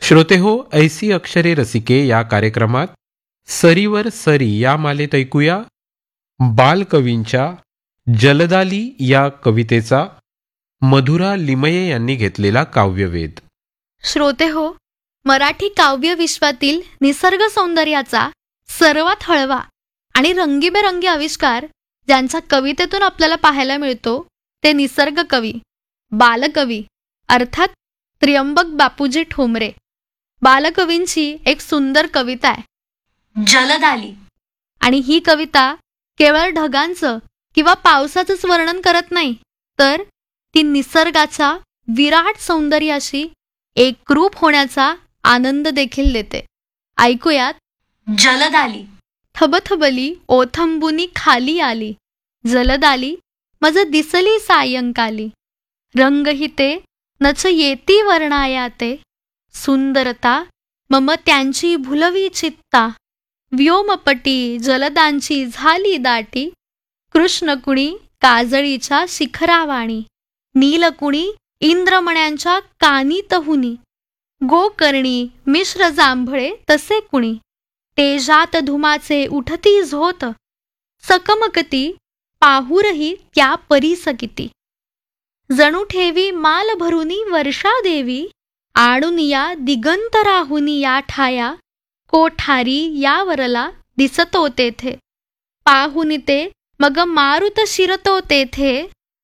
श्रोते हो, ऐसी अक्षरे रसिके या कार्यक्रमात सरीवर सरी या मालेत ऐकूया बालकवींच्या जलदाली या कवितेचा मधुरा लिमये यांनी घेतलेला काव्यवेध. श्रोते हो, मराठी काव्य विश्वातील निसर्ग सौंदर्याचा सर्वात हळवा आणि रंगीबेरंगी आविष्कार ज्यांच्या कवितेतून आपल्याला पाहायला मिळतो ते निसर्ग कवी, बालकवी अर्थात त्र्यंबक बापूजी ठोंबरे. बालकवींची एक सुंदर कविता आहे जलदाली, आणि ही कविता केवळ ढगांचं किंवा पावसाचंच वर्णन करत नाही, तर ती निसर्गाच्या विराट सौंदर्याशी एकरूप होण्याचा आनंद देखील देते. ऐकूयात जलदाली. थबथबली ओथंबुनी खाली आली, जलदाली मज दिसली सायंकाली. रंगहिते नच येती वर्णायाते, सुंदरता मम त्यांची भुलवी चित्ता. व्योमपटी जलदांची झाली दाटी, कृष्णकुणी काजळीच्या शिखरावाणी. नीलकुणी इंद्रमण्यांच्या कानी तहुनी, गोकर्णी मिश्र जांभळे तसे कुणी. तेजात धुमाचे उठती झोत, सकमकती पाहुरही त्या परीसकिती. जणू ठेवी माल भरुनी वर्षा देवी, आणून या दिगंतराहुनी या ठाया. कोठारी यावरला दिसतो तेथे, पाहुनी ते मग मारुत शिरतो तेथे.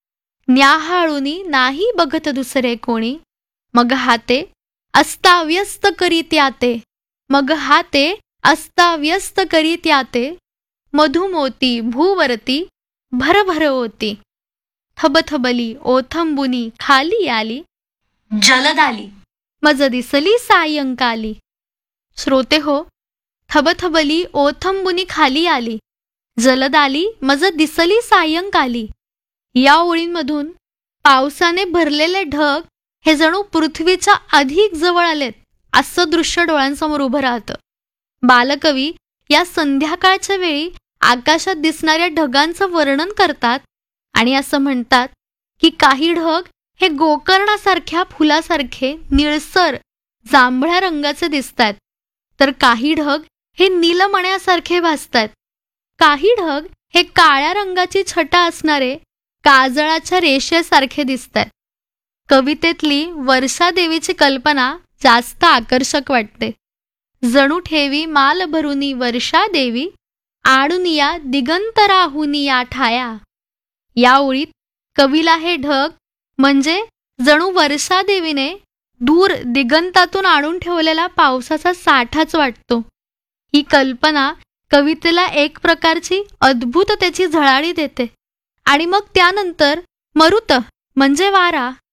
न्याहाळुनी नाही बघत दुसरे कोणी, मग हाते अस्ताव्यस्त करीत्याते. मग हाते अस्ताव्यस्त करीत्याते, मधुमोती भूवरती भरभर होती. थबथबली ओथंबुनी खाली आली, जलदाली मज दिसली सायंकाली. श्रोते हो, थबथबली ओथंबुनी खाली आली, जलदाली मज दिसली सायंकाली या ओळींमधून पावसाने भरलेले ढग हे जणू पृथ्वीच्या अधिक जवळ आलेत असं दृश्य डोळ्यांसमोर उभं राहतं. बालकवी या संध्याकाळच्या वेळी आकाशात दिसणाऱ्या ढगांचं वर्णन करतात आणि असं म्हणतात की काही ढग हे गोकर्णासारख्या फुलासारखे निळसर जांभळ्या रंगाचे दिसतात, तर काही ढग हे नीलमण्यासारखे भासतात. काही ढग हे काळ्या रंगाची छटा असणारे काजळाच्या रेषेसारखे दिसतात. कवितेतली वर्षादेवीची कल्पना जास्त आकर्षक वाटते. जणू ठेवी माल भरुनी वर्षा देवी, आणून या दिगंतराहुनी या ठाया. या ओळीत कवीला हे ढग म्हणजे जणू वर्षादेवीने दूर दिगंतातून आणून ठेवलेला पावसाचा साठाच वाटतो. ही कल्पना कवितेला एक प्रकारची अद्भुततेची झळाळी देते. आणि मग त्यानंतर मरुत म्हणजे वारा